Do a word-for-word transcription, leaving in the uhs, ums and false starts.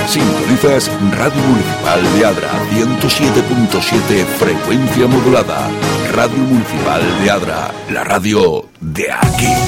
Sintonizas Radio Municipal de Adra, ciento siete punto siete frecuencia modulada. Radio Municipal de Adra, la radio de aquí.